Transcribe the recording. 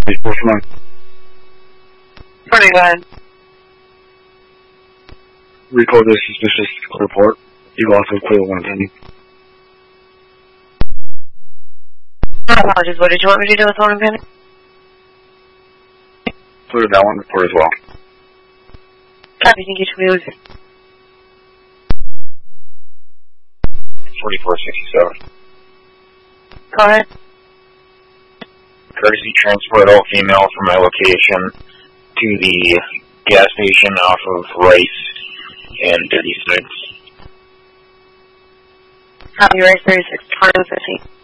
Morning, go ahead. Record this suspicious report. You also clear one pending. My apologies. What did you want me to do with one pending? Clear that one report as well. Copy. Thank you. 4467. Go ahead. Courtesy transport all female from my location to the gas station off of Rice and 36. Copy. Rice 36. 2015.